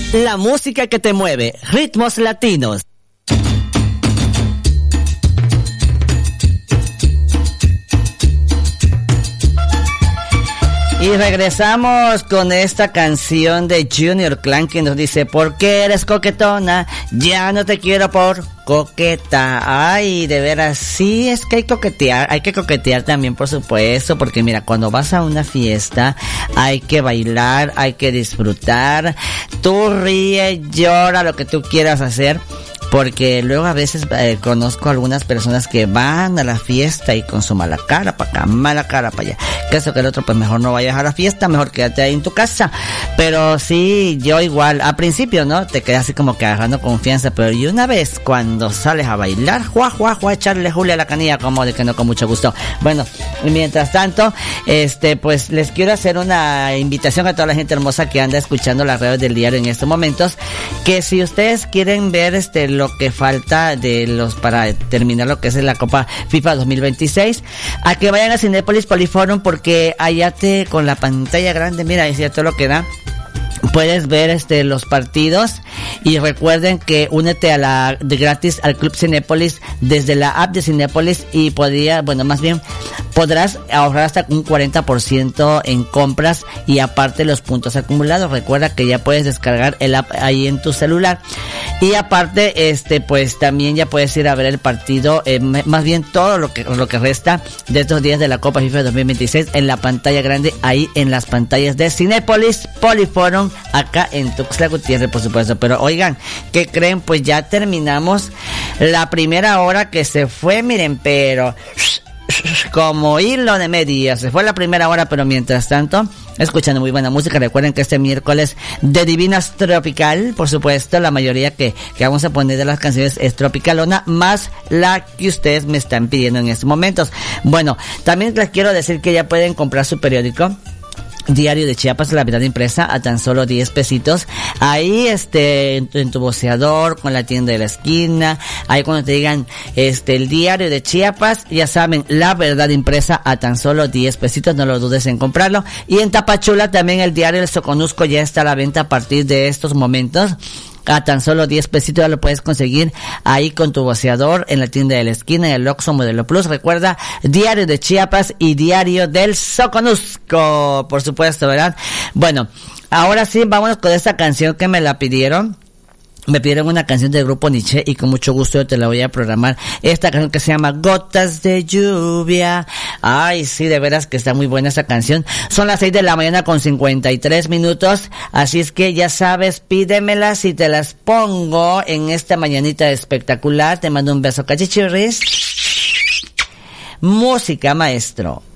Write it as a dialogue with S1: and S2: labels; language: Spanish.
S1: La música que te mueve, ritmos latinos. Y regresamos con esta canción de Junior Clan que nos dice: ¿por qué eres coquetona? Ya no te quiero por coqueta. Ay, de veras, sí, es que hay que coquetear también, por supuesto, porque mira, cuando vas a una fiesta hay que bailar, hay que disfrutar. Tú ríe, llora, lo que tú quieras hacer. Porque luego a veces conozco algunas personas que van a la fiesta y con su mala cara para acá, mala cara para allá. Que eso que el otro, pues mejor no vayas a la fiesta, mejor quédate ahí en tu casa. Pero sí, yo igual, al principio, ¿no? Te quedas así como que agarrando confianza, pero y una vez cuando sales a bailar, echarle Julia a la canilla, como de que no, con mucho gusto. Bueno, y mientras tanto, pues les quiero hacer una invitación a toda la gente hermosa que anda escuchando las redes del diario en estos momentos, que si ustedes quieren ver lo que falta para terminar lo que es la Copa FIFA 2026, a que vayan a Cinépolis Poliforum, porque allá con la pantalla grande, mira, es cierto lo que da. Puedes ver los partidos, y recuerden que únete de gratis al Club Cinépolis desde la app de Cinépolis, y podrás ahorrar hasta un 40% en compras y aparte los puntos acumulados. Recuerda que ya puedes descargar el app ahí en tu celular, y aparte pues también ya puedes ir a ver el partido, más bien todo lo que resta de estos días de la Copa FIFA 2026 en la pantalla grande, ahí en las pantallas de Cinépolis Poliforum, acá en Tuxtla Gutiérrez, por supuesto. Pero oigan, ¿qué creen? Pues ya terminamos la primera hora, que se fue, miren, pero como hilo de media, se fue la primera hora, pero mientras tanto, escuchando muy buena música. Recuerden que este miércoles de Divinas Tropical, por supuesto, la mayoría que vamos a poner de las canciones es tropicalona, más la que ustedes me están pidiendo en estos momentos. Bueno, también les quiero decir que ya pueden comprar su periódico Diario de Chiapas, La Verdad Impresa, a tan solo 10 pesitos. Ahí, en tu voceador, con la tienda de la esquina, ahí cuando te digan, el Diario de Chiapas, ya saben, La Verdad Impresa a tan solo 10 pesitos, no lo dudes en comprarlo. Y en Tapachula también el Diario del Soconusco ya está a la venta a partir de estos momentos. A tan solo 10 pesitos ya lo puedes conseguir ahí con tu voceador en la tienda de la esquina, y el Oxxo Modelo Plus. Recuerda, Diario de Chiapas y Diario del Soconusco, por supuesto, ¿verdad? Bueno, ahora sí, vámonos con esta canción que me la pidieron. Me pidieron una canción del grupo Nietzsche, y con mucho gusto yo te la voy a programar. Esta canción que se llama Gotas de Lluvia. Ay, sí, de veras que está muy buena esta canción. Son las 6 de la mañana con 53 minutos. Así es que ya sabes, pídemelas y te las pongo en esta mañanita espectacular. Te mando un beso, cachichirris. Música, maestro.